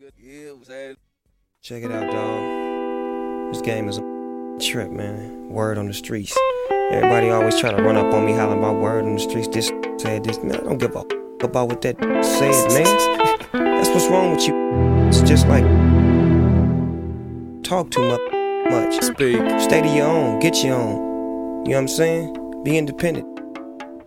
Check it out, dog. This game is a trip, man. Word on the streets. Everybody always trying to run up on me, hollering about word on the streets. This said this, man. I don't give a about what that said, man. That's what's wrong with you. It's just like talk too much. Speak. Stay to your own. Get your own. You know what I'm saying? Be independent.